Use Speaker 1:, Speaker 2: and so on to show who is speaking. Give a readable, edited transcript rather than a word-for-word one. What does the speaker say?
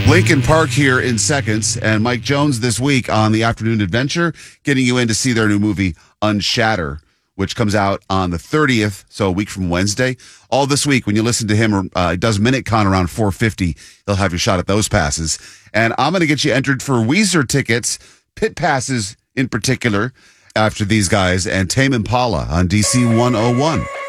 Speaker 1: Lincoln Park here in seconds, and Mike Jones this week on the Afternoon Adventure, getting you in to see their new movie, Unshatter, which comes out on the 30th, so a week from Wednesday. All this week, when you listen to him, he does Minute Con around 4:50. He'll have your shot at those passes. And I'm going to get you entered for Weezer tickets, pit passes in particular, after these guys, and Tame Impala on DC 101.